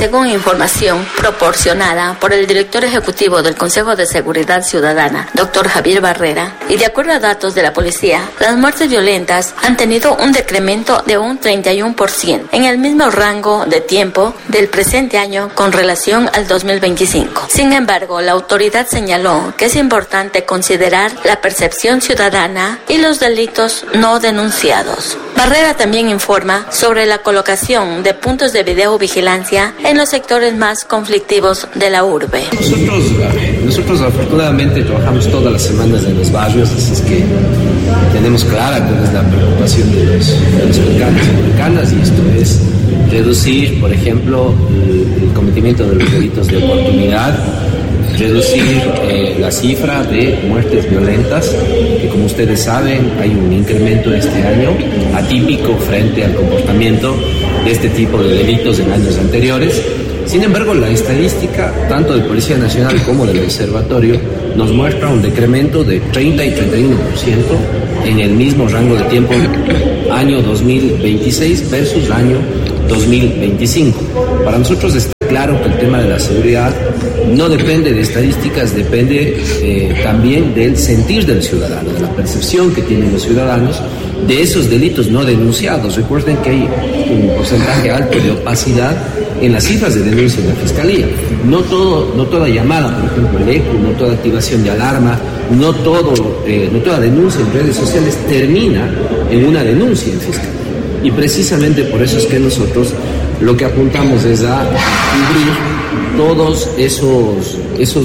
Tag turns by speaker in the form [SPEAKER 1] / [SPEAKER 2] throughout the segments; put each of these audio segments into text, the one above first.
[SPEAKER 1] según información proporcionada por el director ejecutivo del Consejo de Seguridad Ciudadana, Dr. Javier Barrera, y de acuerdo a datos de la policía, las muertes violentas han tenido un decremento de un 31% en el mismo rango de tiempo del presente año con relación al 2025. Sin embargo, la autoridad señaló que es importante considerar la percepción ciudadana y los delitos no denunciados. Barrera también informa sobre la colocación de puntos de videovigilancia en los sectores más conflictivos de la urbe.
[SPEAKER 2] Nosotros afortunadamente trabajamos todas las semanas en los barrios, así es que tenemos clara cuál es la preocupación de los americanos y americanas, y esto es reducir, por ejemplo, el cometimiento de los delitos de oportunidad, reducir la cifra de muertes violentas, que como ustedes saben hay un incremento este año atípico frente al comportamiento de este tipo de delitos en años anteriores. Sin embargo, la estadística, tanto de Policía Nacional como del Observatorio, nos muestra un decremento de 30 y 31% en el mismo rango de tiempo, año 2026 versus año 2025. Para nosotros está claro que el tema de la seguridad no depende de estadísticas, depende también del sentir del ciudadano, de la percepción que tienen los ciudadanos de esos delitos no denunciados. Recuerden que hay un porcentaje alto de opacidad en las cifras de denuncia de la Fiscalía. No toda llamada, por ejemplo, el ECU, no toda activación de alarma, no toda denuncia en redes sociales termina en una denuncia en Fiscalía. Y precisamente por eso es que nosotros lo que apuntamos es a cubrir todos esos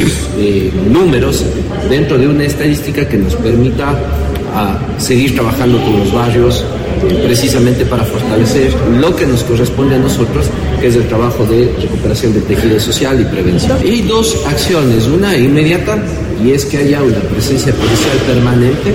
[SPEAKER 2] números dentro de una estadística que nos permita seguir trabajando con los barrios precisamente para fortalecer lo que nos corresponde a nosotros, que es el trabajo de recuperación del tejido social y prevención. Y dos acciones, una inmediata, y es que haya una presencia policial permanente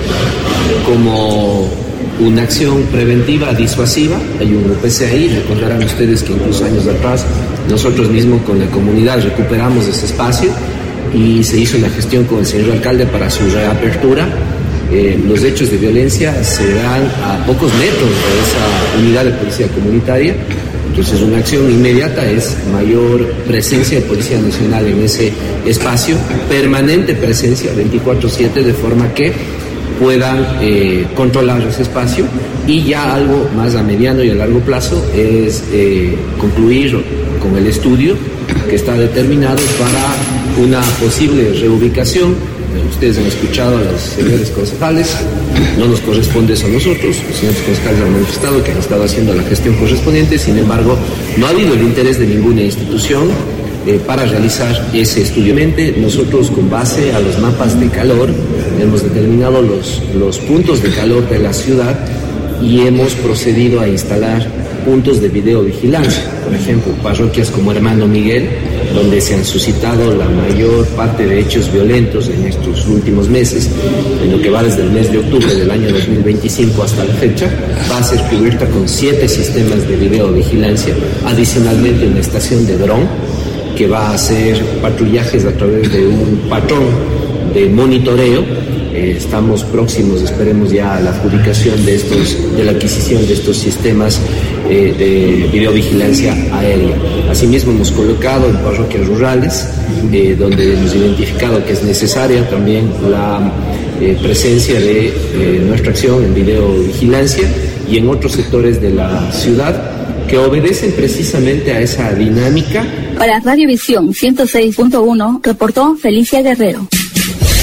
[SPEAKER 2] como una acción preventiva disuasiva. Hay un UPCI, recordarán ustedes que incluso años atrás nosotros mismos con la comunidad recuperamos ese espacio y se hizo una gestión con el señor alcalde para su reapertura. Los hechos de violencia se dan a pocos metros de esa unidad de policía comunitaria. Entonces una acción inmediata es mayor presencia de Policía Nacional en ese espacio, permanente presencia 24/7, de forma que puedan controlar ese espacio. Y ya algo más a mediano y a largo plazo es concluir con el estudio que está determinado para una posible reubicación. Ustedes han escuchado a los señores concejales, no nos corresponde eso a nosotros, los señores concejales han manifestado que han estado haciendo la gestión correspondiente. Sin embargo, no ha habido el interés de ninguna institución para realizar ese estudio. Nosotros, con base a los mapas de calor, hemos determinado los puntos de calor de la ciudad y hemos procedido a instalar puntos de videovigilancia. Por ejemplo, parroquias como Hermano Miguel, donde se han suscitado la mayor parte de hechos violentos en estos últimos meses, en lo que va desde el mes de octubre del año 2025 hasta la fecha, va a ser cubierta con 7 sistemas de videovigilancia, adicionalmente una estación de dron que va a hacer patrullajes a través de un patrón de monitoreo. Estamos próximos, esperemos ya a la adjudicación de la adquisición de estos sistemas de videovigilancia aérea. Asimismo, hemos colocado en parroquias rurales, donde hemos identificado que es necesaria también la presencia de nuestra acción en videovigilancia, y en otros sectores de la ciudad que obedecen precisamente a esa dinámica.
[SPEAKER 1] Para Radiovisión 106.1 reportó Felicia Guerrero.